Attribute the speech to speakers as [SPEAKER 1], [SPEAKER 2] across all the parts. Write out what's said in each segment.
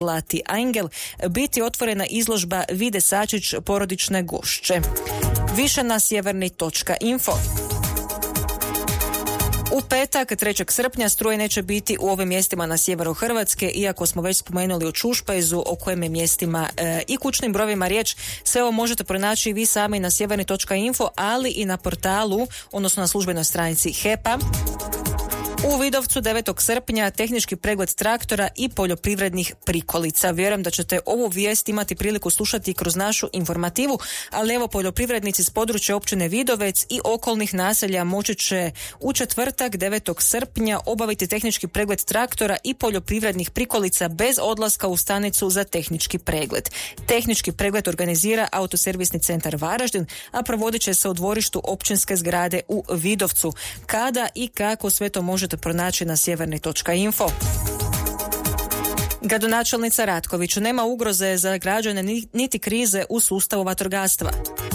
[SPEAKER 1] Zlati Angel biti otvorena izložba Vide Sačić porodične gošće. Više na sjeverni.info. U petak, 3. srpnja, struje neće biti u ovim mjestima na sjeveru Hrvatske, iako smo već spomenuli o Čušpajzu, o kojem je mjestima i kućnim brojevima riječ. Sve ovo možete pronaći vi sami na sjeverni.info, ali i na portalu, odnosno na službenoj stranici HEP-a. U Vidovcu 9. srpnja tehnički pregled traktora i poljoprivrednih prikolica. Vjerujem da ćete ovu vijest imati priliku slušati kroz našu informativu, ali evo, poljoprivrednici s područja općine Vidovec i okolnih naselja moći će u četvrtak 9. srpnja obaviti tehnički pregled traktora i poljoprivrednih prikolica bez odlaska u stanicu za tehnički pregled. Tehnički pregled organizira Autoservisni centar Varaždin, a provodit će se u dvorištu općinske zgrade u Vidovcu. Kada i kako, sve to možete pronaći na sjeverni.info. Gradonačelnica Ratković: nema ugroze za građane niti krize u sustavu vatrogastva.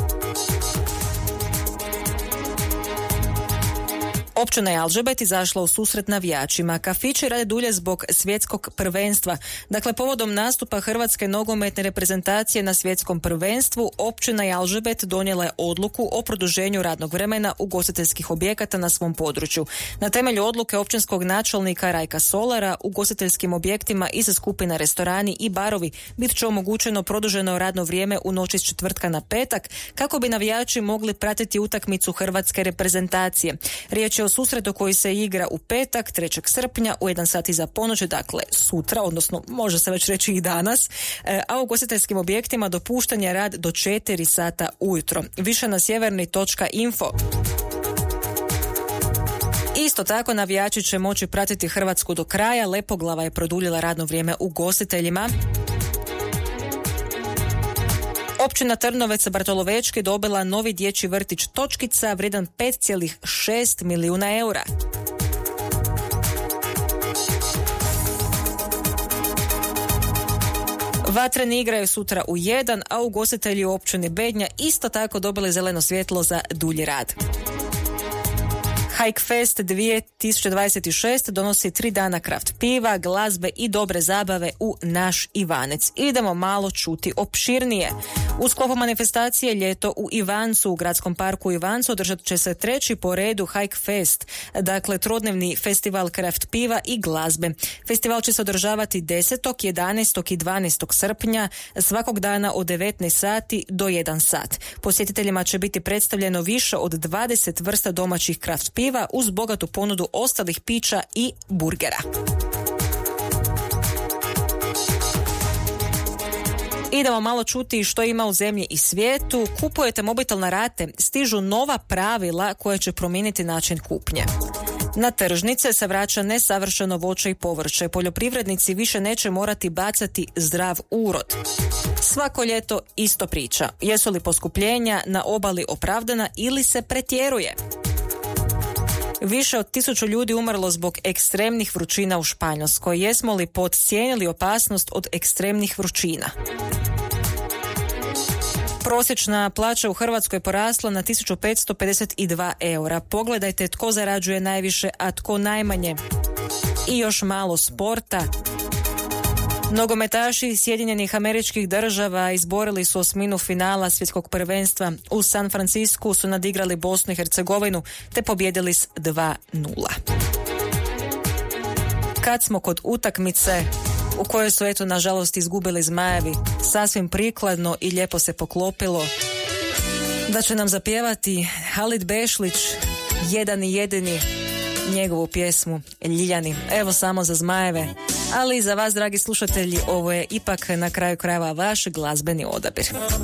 [SPEAKER 1] Općina Jalžabet izašla u susret navijačima. Kafići rade dulje zbog svjetskog prvenstva. Dakle, povodom nastupa Hrvatske nogometne reprezentacije na svjetskom prvenstvu, općina Jalžabet donijela je odluku o produženju radnog vremena ugostiteljskih objekata na svom području. Na temelju odluke općinskog načelnika Rajka Solara, ugostiteljskim objektima iz skupina restorani i barovi bit će omogućeno produženo radno vrijeme u noći s četvrtka na petak, kako bi navijači mogli pratiti utakmicu Hrvatske reprezentacije. Riječ je o susretu koji se igra u petak, 3. srpnja u 1 sat iza ponoći, dakle sutra, odnosno može se već reći i danas, a u ugostiteljskim objektima dopušten je rad do 4 sata ujutro. Više na sjeverni.info. Isto tako, navijači će moći pratiti Hrvatsku do kraja. Lepoglava je produljila radno vrijeme ugostiteljima. Općina Trnovec Bartolovečki dobila novi dječji vrtić Točkica vrijedan 5,6 milijuna eura. Vatreni igraju sutra u 1, a ugostitelji u općini Bednja isto tako dobili zeleno svjetlo za dulji rad. Hikefest 2026 donosi 3 dana kraft piva, glazbe i dobre zabave u naš Ivanec. Idemo malo čuti opširnije. U sklopu manifestacije Ljeto u Ivancu, u gradskom parku u Ivancu, održat će se 3. po redu Hikefest, dakle trodnevni festival kraft piva i glazbe. Festival će se održavati 10., 11. i 12. srpnja, svakog dana od 19 sati do 1 sat. Posjetiteljima će biti predstavljeno više od 20 vrsta domaćih kraft piva uz bogatu ponudu ostalih pića i burgera. Idemo malo čuti što ima u zemlji i svijetu. Kupujete mobitel na rate, stižu nova pravila koja će promijeniti način kupnje. Na tržnice se vraća nesavršeno voće i povrće. Poljoprivrednici više neće morati bacati zdrav urod. Svako ljeto isto priča. Jesu li poskupljenja na obali opravdana ili se pretjeruje? Više od 1000 ljudi umrlo zbog ekstremnih vrućina u Španjolskoj. Jesmo li podcijenili opasnost od ekstremnih vrućina? Prosječna plaća u Hrvatskoj je porasla na 1552 eura. Pogledajte tko zarađuje najviše, a tko najmanje. I još malo sporta. Nogometaši Sjedinjenih Američkih Država izborili su osminu finala svjetskog prvenstva. U San Francisku su nadigrali Bosnu i Hercegovinu te pobjedili s 2-0. Kad smo kod utakmice u kojoj su nažalost izgubili Zmajevi, sasvim prikladno i lijepo se poklopilo da će nam zapjevati Halid Bešlić, jedan i jedini, njegovu pjesmu Ljiljani. Evo samo za Zmajeve, ali i za vas, dragi slušatelji, ovo je ipak na kraju krajeva vaš glazbeni odabir.